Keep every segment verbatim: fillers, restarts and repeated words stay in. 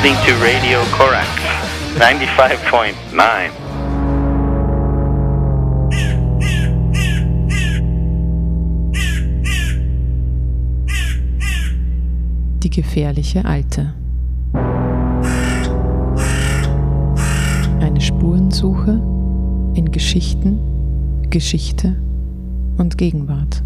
listening to Radio Korax ninety-five point nine. Die gefährliche Alte. Eine Spurensuche in Geschichten, Geschichte und Gegenwart.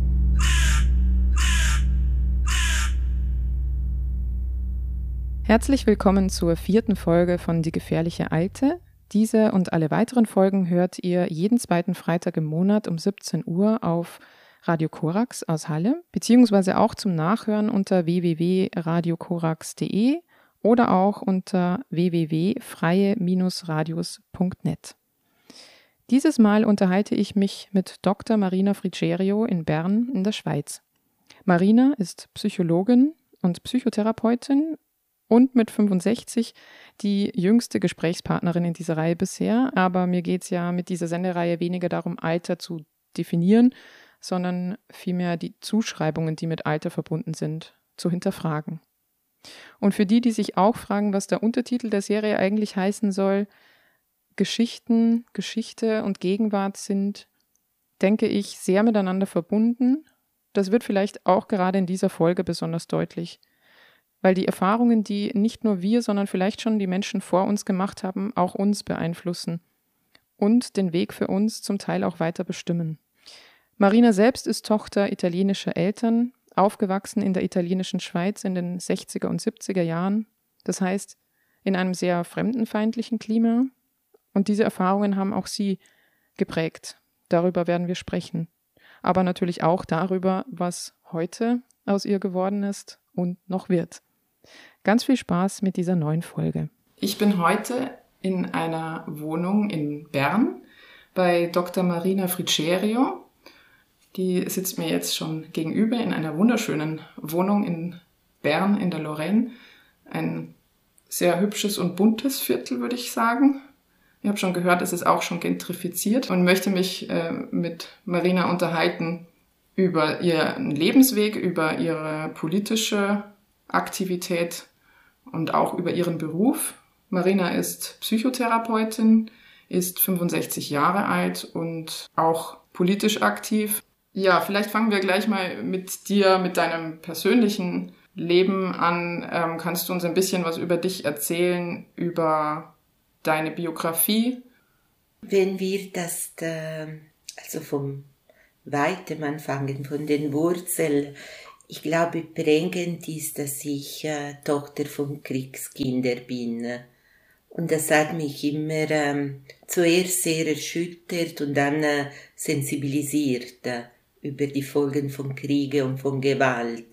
Herzlich willkommen zur vierten Folge von Die gefährliche Alte. Diese und alle weiteren Folgen hört ihr jeden zweiten Freitag im Monat um siebzehn Uhr auf Radio Korax aus Halle, beziehungsweise auch zum Nachhören unter w w w punkt radio korax punkt d e oder auch unter w w w punkt freie radios punkt net. Dieses Mal unterhalte ich mich mit Doktor Marina Frigerio in Bern in der Schweiz. Marina ist Psychologin und Psychotherapeutin und mit fünfundsechzig die jüngste Gesprächspartnerin in dieser Reihe bisher. Aber mir geht es ja mit dieser Sendereihe weniger darum, Alter zu definieren, sondern vielmehr die Zuschreibungen, die mit Alter verbunden sind, zu hinterfragen. Und für die, die sich auch fragen, was der Untertitel der Serie eigentlich heißen soll, Geschichten, Geschichte und Gegenwart sind, denke ich, sehr miteinander verbunden. Das wird vielleicht auch gerade in dieser Folge besonders deutlich, weil die Erfahrungen, die nicht nur wir, sondern vielleicht schon die Menschen vor uns gemacht haben, auch uns beeinflussen und den Weg für uns zum Teil auch weiter bestimmen. Marina selbst ist Tochter italienischer Eltern, aufgewachsen in der italienischen Schweiz in den sechziger und siebziger Jahren, das heißt in einem sehr fremdenfeindlichen Klima, und diese Erfahrungen haben auch sie geprägt. Darüber werden wir sprechen, aber natürlich auch darüber, was heute aus ihr geworden ist und noch wird. Ganz viel Spaß mit dieser neuen Folge. Ich bin heute in einer Wohnung in Bern bei Doktor Marina Frigerio. Die sitzt mir jetzt schon gegenüber in einer wunderschönen Wohnung in Bern in der Lorraine. Ein sehr hübsches und buntes Viertel, würde ich sagen. Ich habe schon gehört, es ist auch schon gentrifiziert und möchte mich äh, mit Marina unterhalten über ihren Lebensweg, über ihre politische Aktivität und auch über ihren Beruf. Marina ist Psychotherapeutin, ist fünfundsechzig Jahre alt und auch politisch aktiv. Ja, vielleicht fangen wir gleich mal mit dir, mit deinem persönlichen Leben an. Ähm, kannst du uns ein bisschen was über dich erzählen, über deine Biografie? Wenn wir das, da, also vom Weitem anfangen, von den Wurzeln, ich glaube, prägend ist, dass ich äh, Tochter von Kriegskindern bin. Und das hat mich immer ähm, zuerst sehr erschüttert und dann äh, sensibilisiert äh, über die Folgen von Kriege und von Gewalt.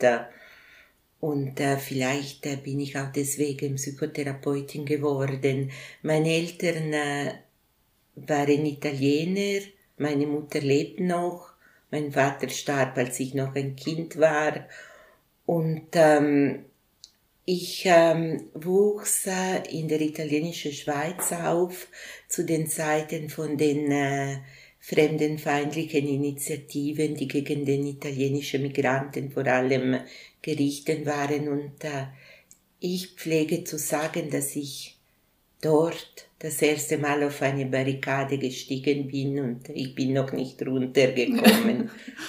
Und äh, vielleicht äh, bin ich auch deswegen Psychotherapeutin geworden. Meine Eltern äh, waren Italiener, meine Mutter lebt noch. Mein Vater starb, als ich noch ein Kind war, und ähm, ich ähm, wuchs äh, in der italienischen Schweiz auf, zu den Zeiten von den äh, fremdenfeindlichen Initiativen, die gegen den italienischen Migranten vor allem gerichtet waren. Und äh, ich pflege zu sagen, dass ich dort das erste Mal auf eine Barrikade gestiegen bin und ich bin noch nicht runtergekommen.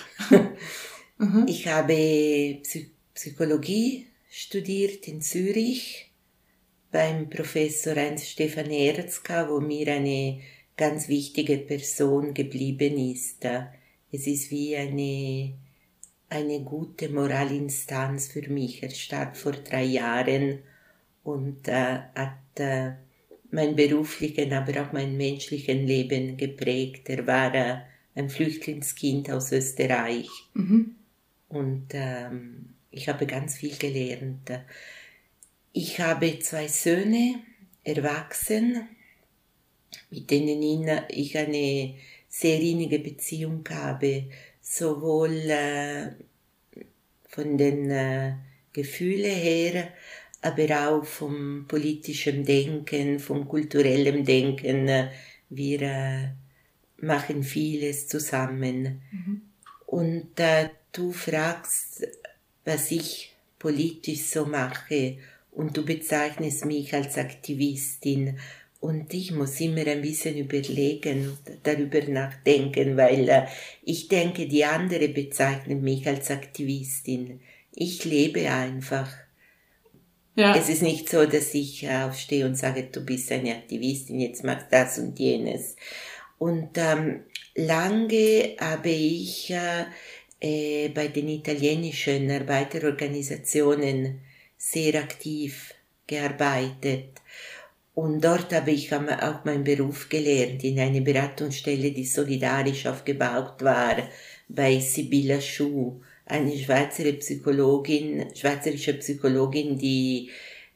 Ich habe Psy- Psychologie studiert in Zürich beim Professor Heinz-Stefan Erzka, wo mir eine ganz wichtige Person geblieben ist. Es ist wie eine, eine gute Moralinstanz für mich. Er starb vor drei Jahren und äh, hat äh, mein beruflichen, aber auch mein menschlichen Leben geprägt. Er war äh, ein Flüchtlingskind aus Österreich. Mhm. Und ähm, ich habe ganz viel gelernt. Ich habe zwei Söhne, erwachsen, mit denen ich eine sehr innige Beziehung habe, sowohl äh, von den äh, Gefühlen her, aber auch vom politischen Denken, vom kulturellen Denken. Wir äh, machen vieles zusammen. Mhm. Und äh, du fragst, was ich politisch so mache und du bezeichnest mich als Aktivistin. Und ich muss immer ein bisschen überlegen, darüber nachdenken, weil äh, ich denke, die andere bezeichnen mich als Aktivistin. Ich lebe einfach. Ja. Es ist nicht so, dass ich aufstehe und sage, du bist eine Aktivistin, jetzt machst das und jenes. Und ähm, lange habe ich äh, äh, bei den italienischen Arbeiterorganisationen sehr aktiv gearbeitet. Und dort habe ich auch meinen Beruf gelernt, in einer Beratungsstelle, die solidarisch aufgebaut war, bei Sibylla Schuh, eine Schweizer Psychologin, schweizerische Psychologin, die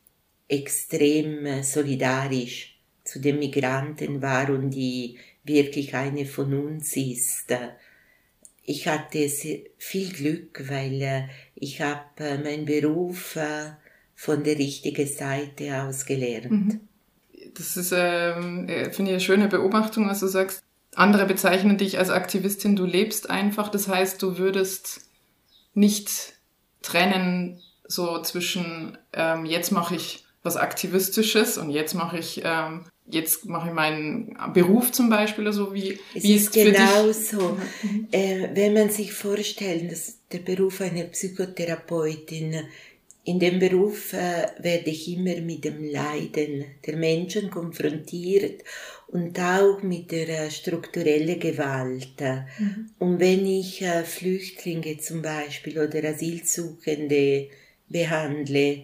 extrem solidarisch zu den Migranten war und die wirklich eine von uns ist. Ich hatte viel Glück, weil ich habe meinen Beruf von der richtigen Seite aus gelernt. Mhm. Das ist, ähm, finde ich, eine schöne Beobachtung, was du sagst. Andere bezeichnen dich als Aktivistin, du lebst einfach. Das heißt, du würdest nicht trennen so zwischen ähm, jetzt mache ich was Aktivistisches und jetzt mache ich ähm, jetzt mache ich meinen Beruf zum Beispiel oder so. Wie, es wie ist, ist genau so. Äh, wenn man sich vorstellt, dass der Beruf einer Psychotherapeutin, in dem Beruf äh, werde ich immer mit dem Leiden der Menschen konfrontiert und auch mit der äh, strukturellen Gewalt. Mhm. Und wenn ich äh, Flüchtlinge zum Beispiel oder Asylsuchende behandle,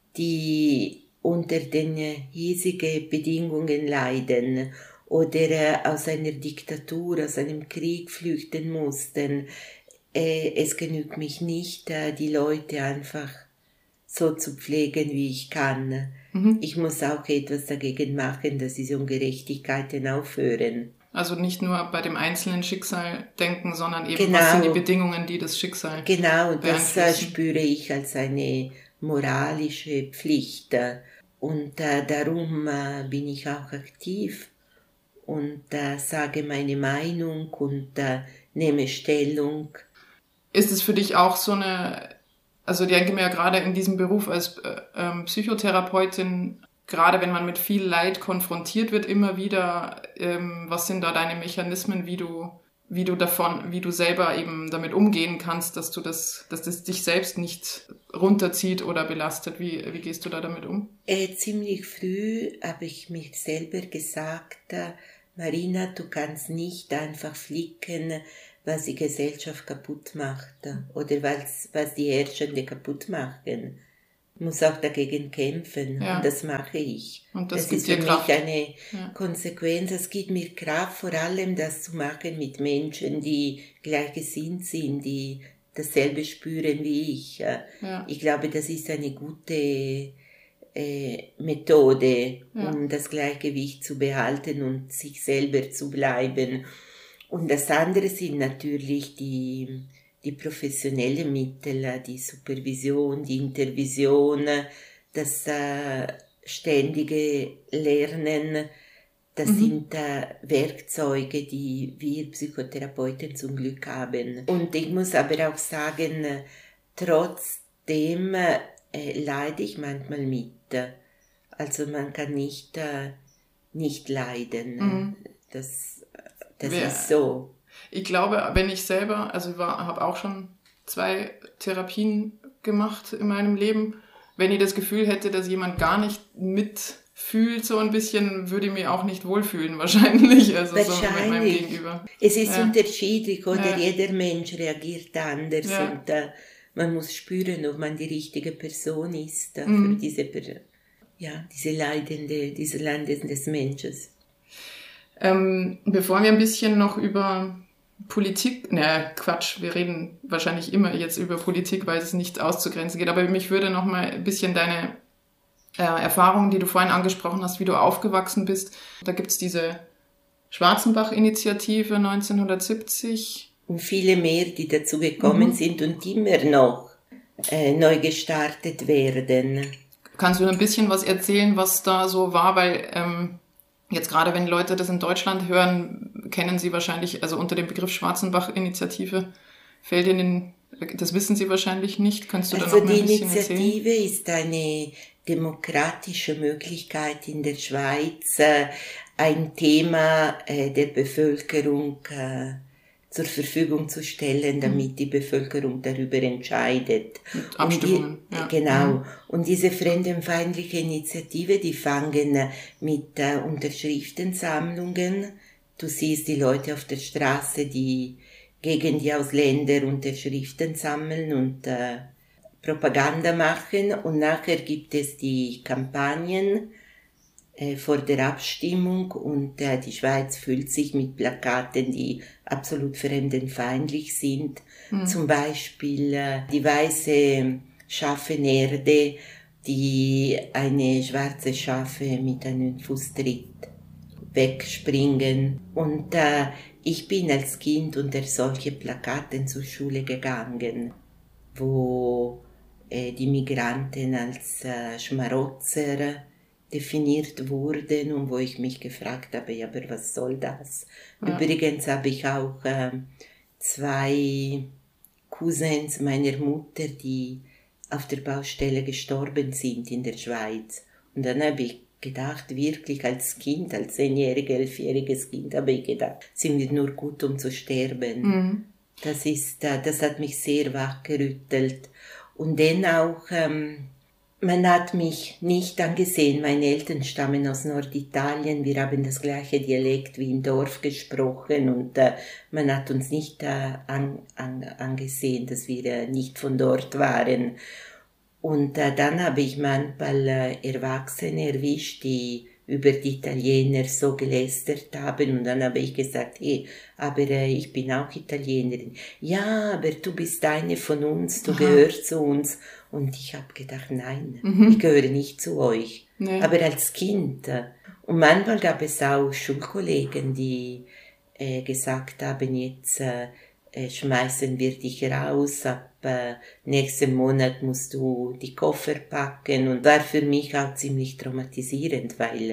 die unter den äh, hiesigen Bedingungen leiden oder äh, aus einer Diktatur, aus einem Krieg flüchten mussten, äh, es genügt mich nicht, äh, die Leute einfach so zu pflegen, wie ich kann. Mhm. Ich muss auch etwas dagegen machen, dass diese Ungerechtigkeiten aufhören. Also nicht nur bei dem einzelnen Schicksal denken, sondern eben, genau. Was sind die Bedingungen, die das Schicksal Genau, das äh, spüre ich als eine moralische Pflicht. Und äh, darum äh, bin ich auch aktiv und äh, sage meine Meinung und äh, nehme Stellung. Ist es für dich auch so eine... Also ich denke mir ja gerade in diesem Beruf als äh, ähm, Psychotherapeutin, gerade wenn man mit viel Leid konfrontiert wird, immer wieder, ähm, was sind da deine Mechanismen, wie du, wie du davon, wie du selber eben damit umgehen kannst, dass du das, dass das dich selbst nicht runterzieht oder belastet? Wie, wie gehst du da damit um? Äh, ziemlich früh habe ich mir selber gesagt, äh, Marina, du kannst nicht einfach flicken, was die Gesellschaft kaputt macht oder was, was die Herrschende kaputt machen. Ich muss auch dagegen kämpfen, ja. Und das mache ich. Und das, das gibt ist für dir Kraft. mich eine ja. Konsequenz. Es gibt mir Kraft, vor allem das zu machen mit Menschen, die gleichgesinnt sind, die dasselbe spüren wie ich. Ja. Ich glaube, das ist eine gute äh, Methode, ja. um das Gleichgewicht zu behalten und sich selber zu bleiben. Und das andere sind natürlich die, die professionellen Mittel, die Supervision, die Intervision, das äh, ständige Lernen. Das mhm. sind äh, Werkzeuge, die wir Psychotherapeuten zum Glück haben. Und ich muss aber auch sagen, äh, trotzdem äh, leide ich manchmal mit. Also man kann nicht, äh, nicht leiden. Mhm. Das Das Wer, ist so. Ich glaube, wenn ich selber, also ich habe auch schon zwei Therapien gemacht in meinem Leben, wenn ich das Gefühl hätte, dass jemand gar nicht mitfühlt so ein bisschen, würde ich mich auch nicht wohlfühlen wahrscheinlich, also wahrscheinlich. So mit meinem Gegenüber. Es ist ja. unterschiedlich, oder? Ja. Jeder Mensch reagiert anders ja. und äh, man muss spüren, ob man die richtige Person ist äh, mhm. für diese, ja, diese leidende, diese Leiden des Menschen. Ähm, bevor wir ein bisschen noch über Politik, naja, Quatsch, wir reden wahrscheinlich immer jetzt über Politik, weil es nicht auszugrenzen geht, aber mich würde noch mal ein bisschen deine äh, Erfahrungen, die du vorhin angesprochen hast, wie du aufgewachsen bist. Da gibt's diese Schwarzenbach-Initiative neunzehnhundertsiebzig. Und viele mehr, die dazu gekommen mhm. sind und immer noch äh, neu gestartet werden. Kannst du ein bisschen was erzählen, was da so war, weil... Ähm, Jetzt gerade, wenn Leute das in Deutschland hören, kennen sie wahrscheinlich, also unter dem Begriff Schwarzenbach-Initiative fällt ihnen Das wissen Sie wahrscheinlich nicht. Kannst du da Also noch mal die ein bisschen Initiative erzählen? ist eine demokratische Möglichkeit in der Schweiz, äh, ein Thema äh, der Bevölkerung äh, zur Verfügung zu stellen, damit mhm. die Bevölkerung darüber entscheidet. Mit Abstimmungen, die, ja. Genau. Mhm. Und diese fremdenfeindliche Initiative, die fangen mit äh, Unterschriftensammlungen. Du siehst die Leute auf der Straße, die gegen die Ausländer Unterschriften sammeln und äh, Propaganda machen, und nachher gibt es die Kampagnen äh, vor der Abstimmung, und äh, die Schweiz füllt sich mit Plakaten, die absolut fremdenfeindlich sind. Mhm. Zum Beispiel äh, die weiße Schafenerde, die eine schwarze Schafe mit einem Fußtritt wegspringen. Und äh, ich bin als Kind unter solche Plakaten zur Schule gegangen, wo die Migranten als äh, Schmarotzer definiert wurden und wo ich mich gefragt habe, ja, aber was soll das? Ja. Übrigens habe ich auch äh, zwei Cousins meiner Mutter, die auf der Baustelle gestorben sind in der Schweiz. Und dann habe ich gedacht, wirklich als Kind, als zehnjähriges, elfjähriges Kind, habe ich gedacht, sind wir nur gut, um zu sterben. Mhm. Das ist, äh, das hat mich sehr wachgerüttelt. Und dann auch, ähm, man hat mich nicht angesehen, meine Eltern stammen aus Norditalien, wir haben das gleiche Dialekt wie im Dorf gesprochen, und äh, man hat uns nicht äh, an, an, angesehen, dass wir äh, nicht von dort waren. Und äh, dann habe ich manchmal äh, Erwachsene erwischt, die über die Italiener so gelästert haben, und dann habe ich gesagt, hey, aber äh, ich bin auch Italienerin. Ja, aber du bist eine von uns, du Aha. gehörst zu uns. Und ich habe gedacht, nein, mhm. ich gehöre nicht zu euch. Nee. Aber als Kind. Äh, und manchmal gab es auch Schulkollegen, die äh, gesagt haben, jetzt äh, äh, schmeißen wir dich raus, ab äh, nächsten Monat musst du die Koffer packen, und war für mich auch ziemlich traumatisierend, weil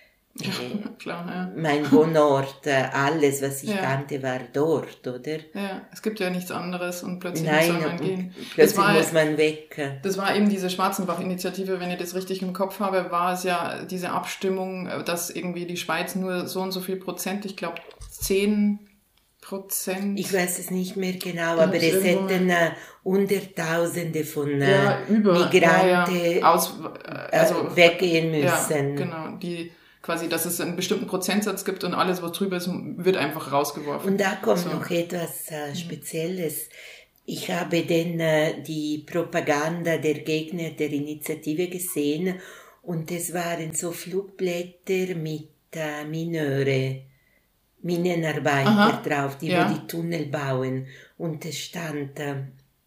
äh, Klar, ja. mein Wohnort, äh, alles, was ich ja. kannte, war dort, oder? Ja, es gibt ja nichts anderes, und plötzlich Nein, muss man gehen. Plötzlich war, muss man weg. Das war eben diese Schwarzenbach-Initiative, wenn ich das richtig im Kopf habe, war es ja diese Abstimmung, dass irgendwie die Schweiz nur so und so viel Prozent, ich glaube zehn Prozent. Ich weiß es nicht mehr genau, aber es hätten äh, Hunderttausende von äh, ja, über, Migranten ja, ja. Aus, also, äh, weggehen müssen. Ja, genau, die quasi, dass es einen bestimmten Prozentsatz gibt, und alles, was drüber ist, wird einfach rausgeworfen. Und da kommt so. noch etwas äh, Spezielles. Ich habe dann äh, die Propaganda der Gegner der Initiative gesehen, und es waren so Flugblätter mit äh, Mineure, Minenarbeiter Aha, drauf, die ja. wo die Tunnel bauen, und es stand, äh,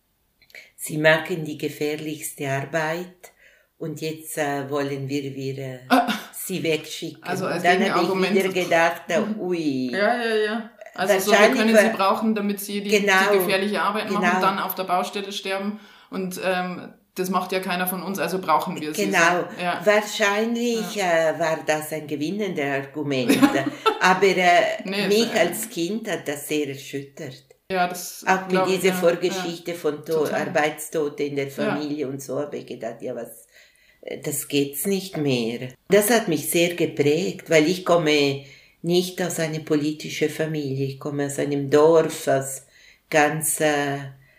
sie machen die gefährlichste Arbeit, und jetzt äh, wollen wir wieder ah. sie wegschicken. Also als und dann habe ich wieder gedacht, äh, ui. Ja, ja, ja. Also so, wir können sie brauchen, damit sie die, genau, die gefährliche Arbeit machen, genau. und dann auf der Baustelle sterben, und ähm, das macht ja keiner von uns, also brauchen wir sie. Genau, ja. wahrscheinlich ja. Äh, war das ein gewinnender Argument, aber äh, nee, mich äh, als Kind hat das sehr erschüttert. Ja, das auch mit glaub, dieser ja, Vorgeschichte ja, von to- Arbeitstote in der Familie ja. und so, habe ich gedacht, ja, was, das geht's nicht mehr. Das hat mich sehr geprägt, weil ich komme nicht aus einer politischen Familie, ich komme aus einem Dorf, aus ganz äh,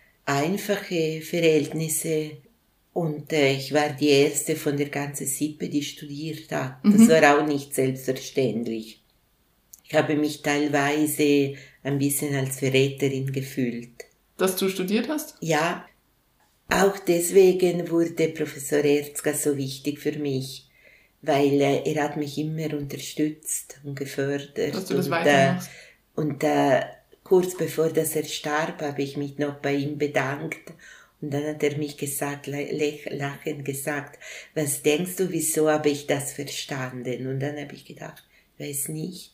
einfache Verhältnisse. Und äh, ich war die erste von der ganzen Sippe, die studiert hat. Das mhm. war auch nicht selbstverständlich. Ich habe mich teilweise ein bisschen als Verräterin gefühlt. Dass du studiert hast? Ja. Auch deswegen wurde Professor Erzka so wichtig für mich, weil äh, er hat mich immer unterstützt und gefördert. Dass du das und, weitermachst. Äh, und äh, kurz bevor dass er starb, habe ich mich noch bei ihm bedankt. Und dann hat er mich gesagt, lachend gesagt, was denkst du, wieso habe ich das verstanden? Und dann habe ich gedacht, weiß nicht.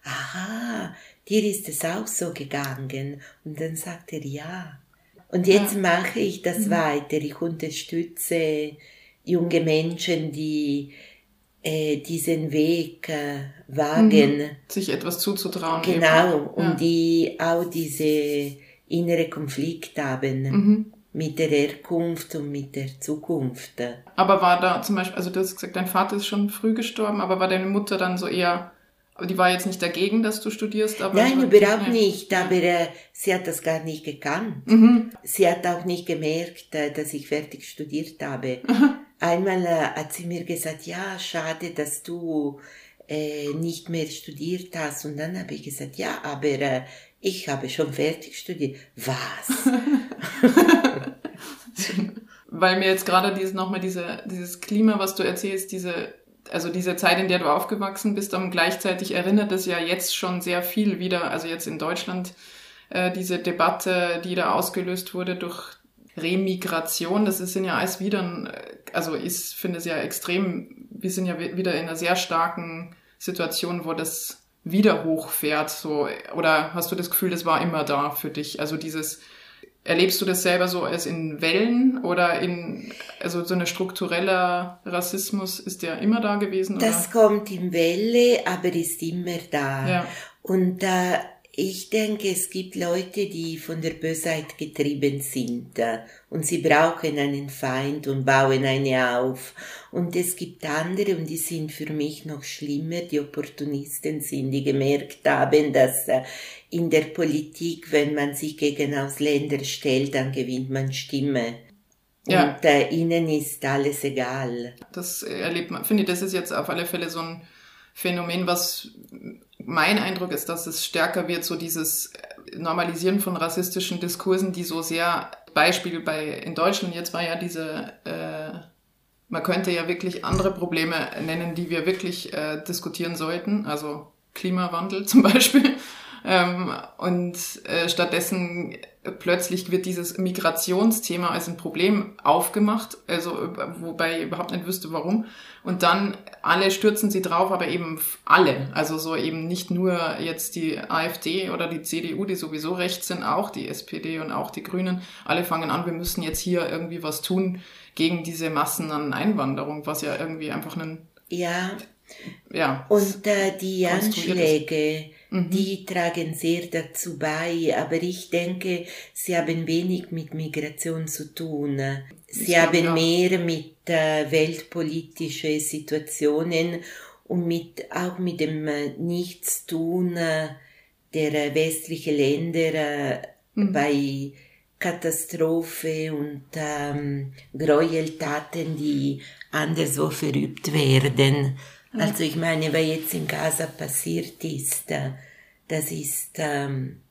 Aha, dir ist es auch so gegangen. Und dann sagt er, ja. Und jetzt ja. mache ich das mhm. weiter. Ich unterstütze junge Menschen, die äh, diesen Weg äh, wagen. Mhm. Sich etwas zuzutrauen. Genau, eben. und ja. die auch diese innere Konflikt haben mhm. mit der Herkunft und mit der Zukunft. Aber war da zum Beispiel, also du hast gesagt, dein Vater ist schon früh gestorben, aber war deine Mutter dann so eher, die war jetzt nicht dagegen, dass du studierst? Aber Nein, überhaupt ja. nicht, aber äh, sie hat das gar nicht gekannt. Mhm. Sie hat auch nicht gemerkt, äh, dass ich fertig studiert habe. Mhm. Einmal äh, hat sie mir gesagt, ja, schade, dass du äh, nicht mehr studiert hast. Und dann habe ich gesagt, ja, aber äh, ich habe schon fertig studiert. Was? Weil mir jetzt gerade dieses, nochmal diese, dieses Klima, was du erzählst, diese, also diese Zeit, in der du aufgewachsen bist, und gleichzeitig erinnert es ja jetzt schon sehr viel wieder, also jetzt in Deutschland, äh, diese Debatte, die da ausgelöst wurde durch Remigration, das ist ja alles wieder, also ich finde es ja extrem, wir sind ja wieder in einer sehr starken Situation, wo das wieder hochfährt, so, oder hast du das Gefühl, das war immer da für dich? Also dieses, erlebst du das selber so als in Wellen oder in, also so ein struktureller Rassismus, ist der immer da gewesen? Oder? Das kommt in Welle, aber ist immer da. Ja. Und äh, ich denke, es gibt Leute, die von der Bösheit getrieben sind äh, und sie brauchen einen Feind und bauen eine auf. Und es gibt andere, und die sind für mich noch schlimmer, die Opportunisten sind, die gemerkt haben, dass äh, in der Politik, wenn man sich gegen Ausländer stellt, dann gewinnt man Stimme. Ja. Und äh, ihnen ist alles egal. Das erlebt man, finde ich, das ist jetzt auf alle Fälle so ein Phänomen, was mein Eindruck ist, dass es stärker wird, so dieses Normalisieren von rassistischen Diskursen, die so sehr, Beispiel bei in Deutschland jetzt war ja diese, äh, man könnte ja wirklich andere Probleme nennen, die wir wirklich äh, diskutieren sollten, also Klimawandel zum Beispiel. Ähm, und äh, stattdessen plötzlich wird dieses Migrationsthema als ein Problem aufgemacht, also wobei ich überhaupt nicht wüsste, warum. Und dann alle stürzen sie drauf, aber eben alle. Also so eben nicht nur jetzt die AfD oder die C D U, die sowieso rechts sind, auch die S P D und auch die Grünen. Alle fangen an, wir müssen jetzt hier irgendwie was tun gegen diese Massen an Einwanderung, was ja irgendwie einfach ein... Ja, ja und äh, die Anschläge... Die tragen sehr dazu bei, aber ich denke, sie haben wenig mit Migration zu tun. Sie haben ja. mehr mit äh, weltpolitischen Situationen und mit, auch mit dem äh, Nichtstun äh, der westlichen Länder äh, mhm. bei Katastrophe und ähm, Gräueltaten, die anderswo verübt werden. Also ich meine, was jetzt in Gaza passiert ist, das ist ähm,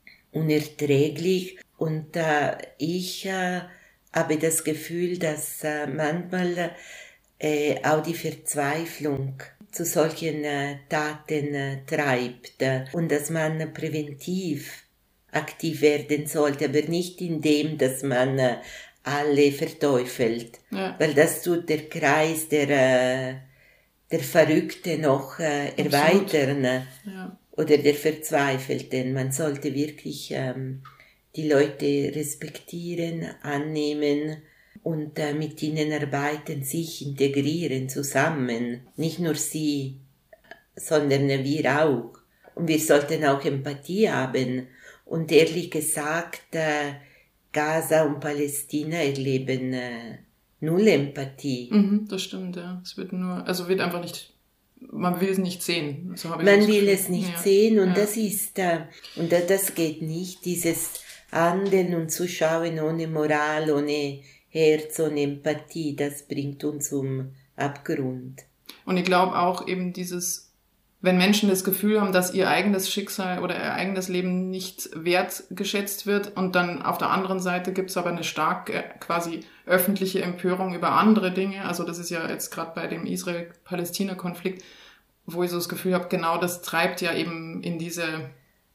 unerträglich und äh, ich äh, habe das Gefühl, dass äh, manchmal äh, auch die Verzweiflung zu solchen äh, Taten äh, treibt äh, und dass man präventiv aktiv werden sollte, aber nicht indem, dass man äh, alle verteufelt, ja. Weil das tut der Kreis der äh, der Verrückte noch äh, erweitern ja. Oder der Verzweifelte. Man sollte wirklich ähm, die Leute respektieren, annehmen und äh, mit ihnen arbeiten, sich integrieren zusammen. Nicht nur sie, sondern wir auch. Und wir sollten auch Empathie haben. Und ehrlich gesagt, äh, Gaza und Palästina erleben äh, null Empathie. Mhm, das stimmt, ja. Es wird nur, also wird einfach nicht, man will es nicht sehen. So habe ich man will es nicht ja. sehen und ja. das ist, äh, und das geht nicht, dieses Handeln und Zuschauen ohne Moral, ohne Herz, ohne Empathie, das bringt uns zum Abgrund. Und ich glaube auch eben dieses, wenn Menschen das Gefühl haben, dass ihr eigenes Schicksal oder ihr eigenes Leben nicht wertgeschätzt wird und dann auf der anderen Seite gibt es aber eine starke quasi öffentliche Empörung über andere Dinge, also das ist ja jetzt gerade bei dem Israel-Palästina-Konflikt, wo ich so das Gefühl habe, genau das treibt ja eben in diese,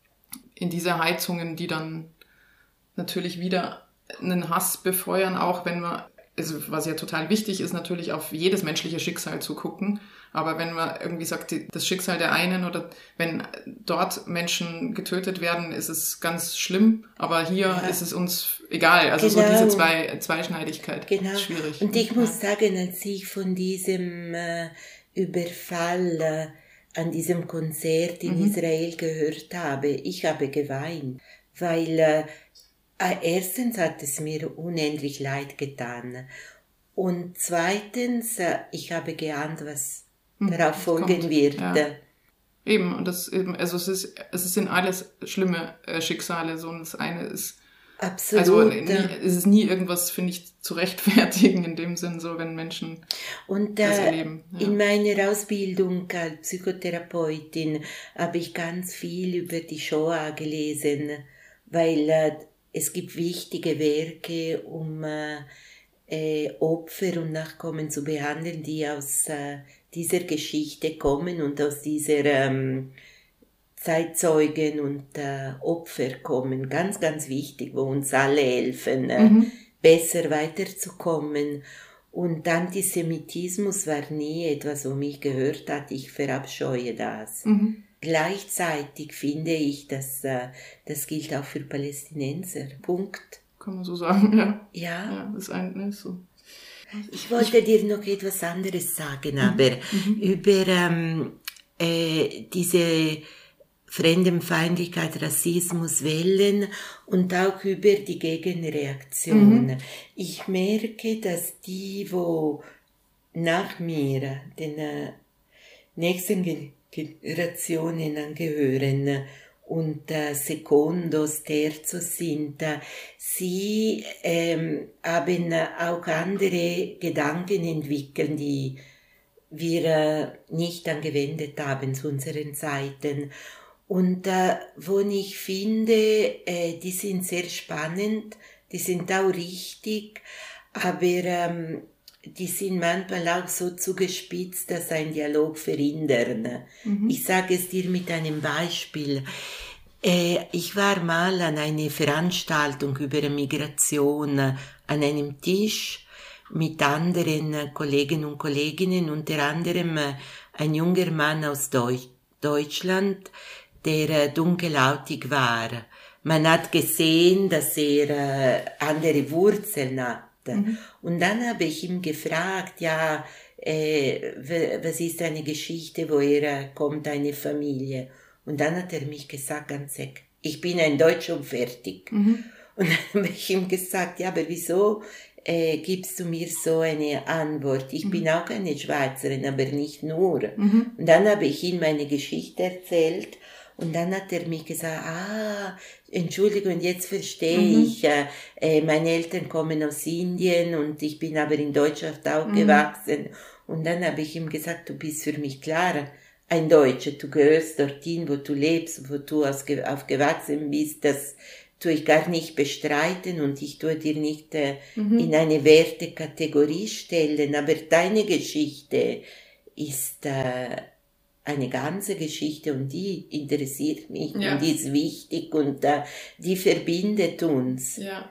in diese Heizungen, die dann natürlich wieder einen Hass befeuern, auch wenn man, also was ja total wichtig ist, natürlich auf jedes menschliche Schicksal zu gucken. Aber wenn man irgendwie sagt, das Schicksal der einen oder wenn dort Menschen getötet werden, ist es ganz schlimm. Aber hier ja. ist es uns egal. Also genau. so diese zwei, Zweischneidigkeit genau. ist schwierig. Und ich muss ja. sagen, als ich von diesem äh, Überfall äh, an diesem Konzert in mhm. Israel gehört habe, ich habe geweint. Weil äh, Erstens hat es mir unendlich leid getan. Und zweitens, ich habe geahnt, was hm, darauf folgen kommt. wird. Ja. Eben, und das eben, also es ist, es sind alles schlimme äh, Schicksale, so, und das eine ist, absolut. Also nie, es ist nie irgendwas, finde ich, zu rechtfertigen in dem Sinn, so, wenn Menschen und, äh, das erleben. Ja. In meiner Ausbildung als Psychotherapeutin habe ich ganz viel über die Shoah gelesen, weil äh, es gibt wichtige Werke, um äh, äh, Opfer und Nachkommen zu behandeln, die aus äh, dieser Geschichte kommen und aus dieser ähm, Zeitzeugen und äh, Opfer kommen. Ganz, ganz wichtig, wo uns alle helfen, äh, mhm. besser weiterzukommen. Und Antisemitismus war nie etwas, wo mich gehört hat, ich verabscheue das. Mhm. Gleichzeitig finde ich, dass äh, das gilt auch für Palästinenser. Punkt. Kann man so sagen, ja. Ja. Ja, das ist eigentlich so. Ich wollte ich, dir noch etwas anderes sagen, aber mhm. über ähm, äh, diese Fremdenfeindlichkeit, Rassismus, Wellen und auch über die Gegenreaktion. Mhm. Ich merke, dass die, wo nach mir, den äh, nächsten Generationen angehören und äh, Secondos, Terzos sind, äh, sie ähm, haben auch andere Gedanken entwickelt, die wir äh, nicht angewendet haben zu unseren Zeiten. Und äh, wo ich finde, äh, die sind sehr spannend, die sind auch richtig, aber ähm, die sind manchmal auch so zugespitzt, dass ein Dialog verhindern. Mhm. Ich sage es dir mit einem Beispiel. Äh, ich war mal an einer Veranstaltung über Migration an einem Tisch mit anderen Kollegen und Kolleginnen, unter anderem ein junger Mann aus Deutsch, Deutschland, der dunkelhäutig war. Man hat gesehen, dass er äh, andere Wurzeln hatte. Mhm. Und dann habe ich ihn gefragt, ja, äh, was ist eine Geschichte, woher kommt eine Familie? Und dann hat er mich gesagt, ganz ehrlich, ich bin ein Deutscher und fertig. Mhm. Und dann habe ich ihm gesagt, ja, aber wieso äh, gibst du mir so eine Antwort? Ich mhm. bin auch eine Schweizerin, aber nicht nur. Mhm. Und dann habe ich ihm meine Geschichte erzählt. Und dann hat er mich gesagt, ah, Entschuldigung, jetzt verstehe mhm. ich, äh, meine Eltern kommen aus Indien und ich bin aber in Deutschland aufgewachsen. Mhm. Und dann habe ich ihm gesagt, du bist für mich klar ein Deutscher, du gehörst dorthin, wo du lebst, wo du aufgewachsen bist, das tue ich gar nicht bestreiten und ich tue dir nicht äh, mhm. in eine Wertekategorie stellen, aber deine Geschichte ist äh, eine ganze Geschichte und die interessiert mich ja. und die ist wichtig und äh, die verbindet uns. Ja.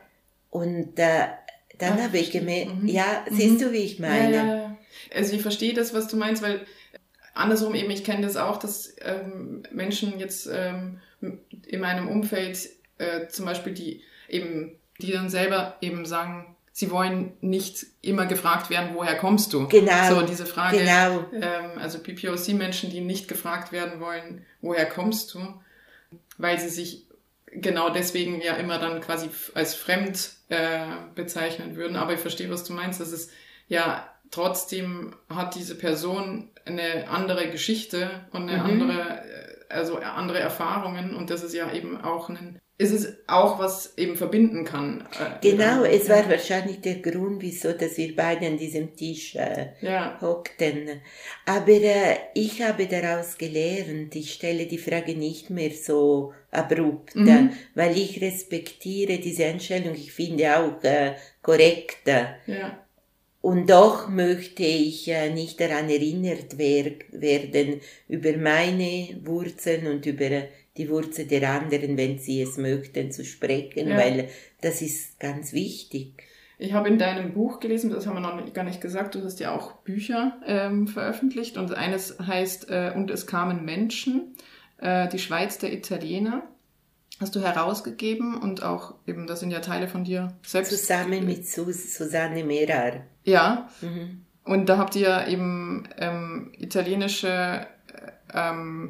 Und äh, dann Ach, habe ich gemerkt, mhm. ja, mhm. siehst du, wie ich meine? Ja, ja, ja. Also ich verstehe das, was du meinst, weil andersrum eben, ich kenne das auch, dass ähm, Menschen jetzt ähm, in meinem Umfeld äh, zum Beispiel, die eben, die dann selber eben sagen, sie wollen nicht immer gefragt werden, woher kommst du? Genau. So diese Frage, genau. ähm, also P P O C-Menschen, die nicht gefragt werden wollen, woher kommst du? Weil sie sich genau deswegen ja immer dann quasi als fremd äh, bezeichnen würden. Aber ich verstehe, was du meinst. Das ist ja trotzdem hat diese Person eine andere Geschichte und eine mhm. andere, also andere Erfahrungen und das ist ja eben auch ein, es ist auch was eben verbinden kann. Äh, genau, es war ja. wahrscheinlich der Grund, wieso, dass wir beide an diesem Tisch äh, ja. hockten. Aber äh, ich habe daraus gelernt, ich stelle die Frage nicht mehr so abrupt, mhm. äh, weil ich respektiere diese Einstellung, ich finde auch äh, korrekt. Ja. Und doch möchte ich äh, nicht daran erinnert wer- werden über meine Wurzeln und über die Wurzeln der anderen, wenn sie es möchten, zu sprechen, ja. weil das ist ganz wichtig. Ich habe in deinem Buch gelesen, das haben wir noch gar nicht gesagt, du hast ja auch Bücher ähm, veröffentlicht und eines heißt äh, Und es kamen Menschen, äh, die Schweiz der Italiener. Hast du herausgegeben und auch eben, das sind ja Teile von dir selbst. Zusammen mit Sus- Susanne Merar. Ja, mhm. Und da habt ihr eben ähm, italienische ähm,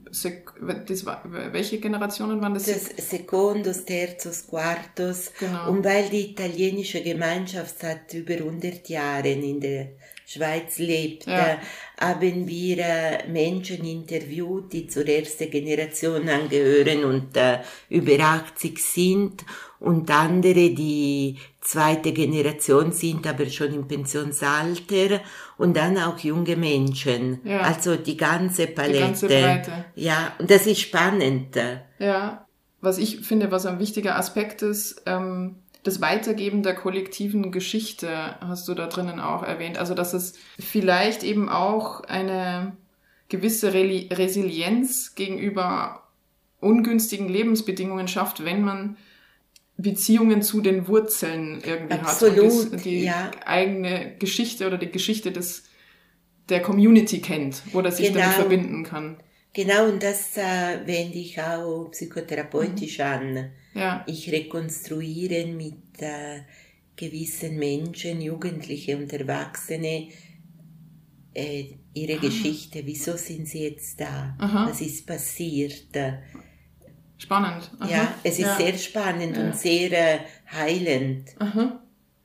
das war, welche Generationen waren das? Das Secondos, Terzos, Quartos. Genau. Und weil die italienische Gemeinschaft seit über hundert Jahren in der Schweiz lebt, Ja. äh, haben wir äh, Menschen interviewt, die zur ersten Generation angehören und äh, über achtzig sind, und andere, die zweite Generation sind, aber schon im Pensionsalter, und dann auch junge Menschen. Ja. Also die ganze Palette. Die ganze Breite. Ja, und das ist spannend. Ja, was ich finde, was ein wichtiger Aspekt ist, ähm, das Weitergeben der kollektiven Geschichte hast du da drinnen auch erwähnt. Also, dass es vielleicht eben auch eine gewisse Re- Resilienz gegenüber ungünstigen Lebensbedingungen schafft, wenn man Beziehungen zu den Wurzeln irgendwie Absolut, hat und das, die ja. eigene Geschichte oder die Geschichte des der Community kennt oder sich Genau. damit verbinden kann. Genau, und das äh, wende ich auch psychotherapeutisch mhm. an. Ja. Ich rekonstruiere mit äh, gewissen Menschen, Jugendliche und Erwachsene, äh, ihre ah. Geschichte. Wieso sind sie jetzt da? Aha. Was ist passiert? Spannend. Aha. Ja, es ist ja. sehr spannend ja. und sehr äh, heilend. Aha.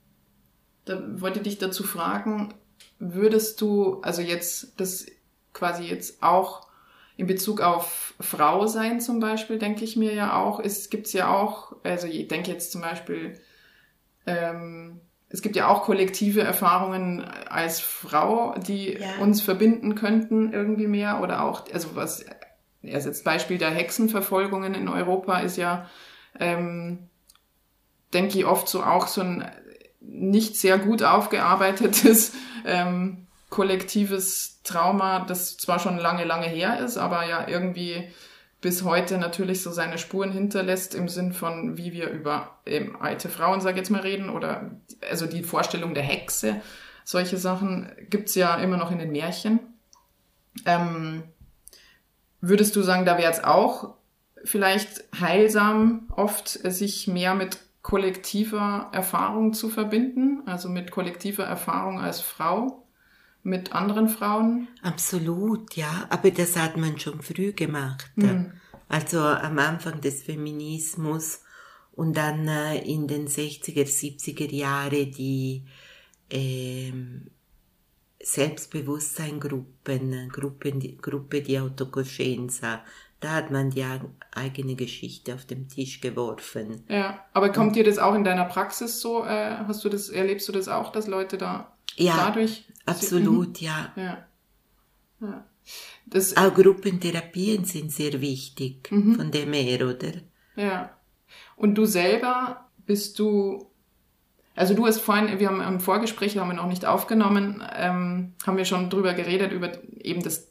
Da wollte ich dich dazu fragen, würdest du, also jetzt, das quasi jetzt auch in Bezug auf Frau sein zum Beispiel, denke ich mir ja auch, es gibt's ja auch, also ich denke jetzt zum Beispiel, ähm, es gibt ja auch kollektive Erfahrungen als Frau, die ja. uns verbinden könnten irgendwie mehr, oder auch, also was, also jetzt Beispiel der Hexenverfolgungen in Europa ist ja, ähm, denke ich oft so auch so ein nicht sehr gut aufgearbeitetes ähm, kollektives Trauma, das zwar schon lange, lange her ist, aber ja irgendwie bis heute natürlich so seine Spuren hinterlässt im Sinn von, wie wir über ähm, alte Frauen, sag ich jetzt mal, reden, oder also die Vorstellung der Hexe, solche Sachen gibt's ja immer noch in den Märchen. Ähm, würdest du sagen, da wäre es auch vielleicht heilsam, oft sich mehr mit kollektiver Erfahrung zu verbinden, also mit kollektiver Erfahrung als Frau, mit anderen Frauen? Absolut, ja, aber das hat man schon früh gemacht. Mhm. Also am Anfang des Feminismus und dann äh, in den sechziger, siebziger Jahre die äh, Selbstbewusstseingruppen, Gruppen, die, Gruppe di Autocoscienza, da hat man die eigene Geschichte auf den Tisch geworfen. Ja, aber kommt dir das auch in deiner Praxis so, äh, hast du das, erlebst du das auch, dass Leute da ja, dadurch... Absolut, sie, ja. ja. ja. Das, auch Gruppentherapien sind sehr wichtig, mhm. von dem her, oder? Ja. Und du selber bist du, also du hast vorhin, wir haben im Vorgespräch, haben wir noch nicht aufgenommen, ähm, haben wir schon drüber geredet, über eben das